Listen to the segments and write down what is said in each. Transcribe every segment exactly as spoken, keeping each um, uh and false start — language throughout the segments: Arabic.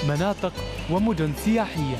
مناطق ومدن سياحية.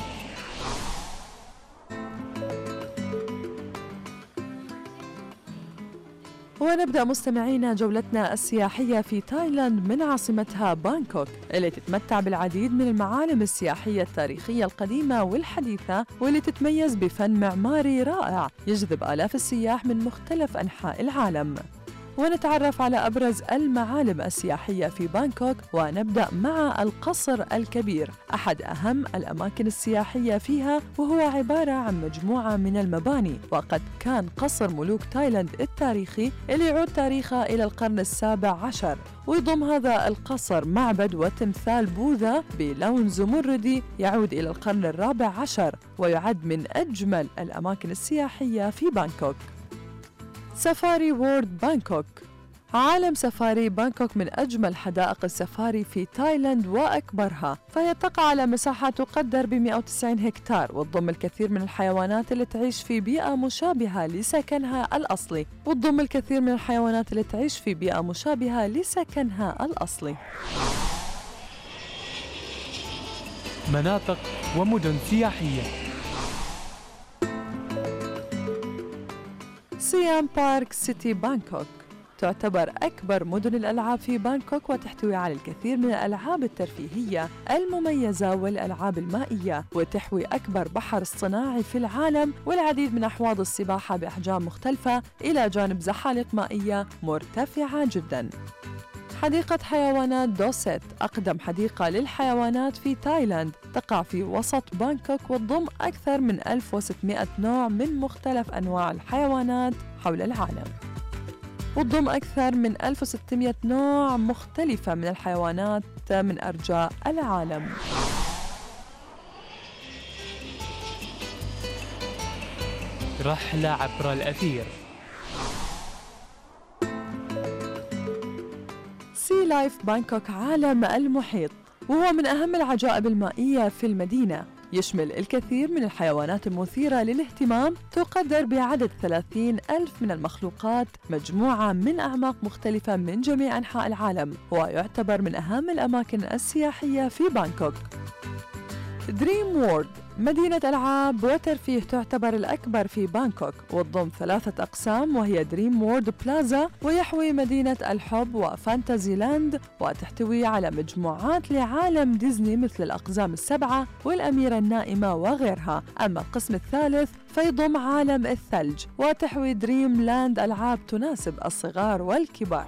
ونبدأ مستمعينا جولتنا السياحية في تايلاند من عاصمتها بانكوك، اللي تتمتع بالعديد من المعالم السياحية التاريخية القديمة والحديثة، واللي تتميز بفن معماري رائع يجذب آلاف السياح من مختلف أنحاء العالم. ونتعرف على أبرز المعالم السياحية في بانكوك، ونبدأ مع القصر الكبير، أحد أهم الأماكن السياحية فيها، وهو عبارة عن مجموعة من المباني، وقد كان قصر ملوك تايلاند التاريخي اللي يعود تاريخه إلى القرن السابع عشر. ويضم هذا القصر معبد وتمثال بوذا بلون زمردي يعود إلى القرن الرابع عشر، ويعد من أجمل الأماكن السياحية في بانكوك. سفاري وورلد بانكوك. عالم سفاري بانكوك من أجمل حدائق السفاري في تايلاند وأكبرها، فهي تقع على مساحة تقدر ب مئة وتسعين هكتار، وتضم الكثير من الحيوانات اللي تعيش في بيئة مشابهة لسكنها الأصلي وتضم الكثير من الحيوانات اللي تعيش في بيئة مشابهة لسكنها الأصلي. مناطق ومدن سياحية. سيام بارك سيتي بانكوك تعتبر أكبر مدن الألعاب في بانكوك، وتحتوي على الكثير من الألعاب الترفيهية المميزة والألعاب المائية، وتحوي أكبر بحر اصطناعي في العالم والعديد من أحواض السباحة بأحجام مختلفة، إلى جانب زحالق مائية مرتفعة جداً. حديقة حيوانات دوسيت أقدم حديقة للحيوانات في تايلاند، تقع في وسط بانكوك، وتضم أكثر من ألف وستمئة نوع من مختلف أنواع الحيوانات حول العالم، وتضم أكثر من ألف وستمئة نوع مختلفة من الحيوانات من أرجاء العالم. رحلة عبر الأثير. سي لايف بانكوك عالم المحيط، وهو من أهم العجائب المائية في المدينة، يشمل الكثير من الحيوانات المثيرة للاهتمام، تقدر بعدد ثلاثين ألف من المخلوقات، مجموعة من أعماق مختلفة من جميع أنحاء العالم، ويعتبر من أهم الأماكن السياحية في بانكوك. دريم وورلد مدينة ألعاب وترفيه تعتبر الأكبر في بانكوك، وتضم ثلاثة أقسام، وهي دريم وورلد بلازا، ويحوي مدينة الحب وفانتازي لاند، وتحتوي على مجموعات لعالم ديزني مثل الأقزام السبعة والأميرة النائمة وغيرها. أما القسم الثالث فيضم عالم الثلج، وتحوي دريم لاند ألعاب تناسب الصغار والكبار.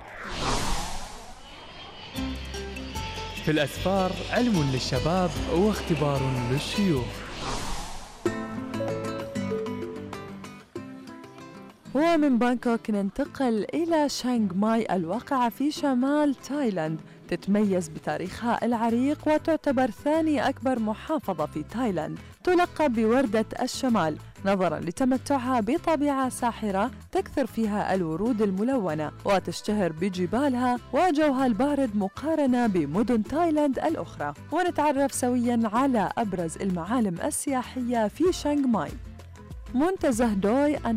في الأسفار علم للشباب واختبار للشيوخ. ومن بانكوك ننتقل إلى شانغ ماي الواقعة في شمال تايلاند، تتميز بتاريخها العريق، وتعتبر ثاني أكبر محافظة في تايلاند، تلقب بوردة الشمال نظراً لتمتعها بطبيعة ساحرة تكثر فيها الورود الملونة، وتشتهر بجبالها وجوها البارد مقارنة بمدن تايلاند الأخرى. ونتعرف سوياً على أبرز المعالم السياحية في شانغ ماي. منتزه دوي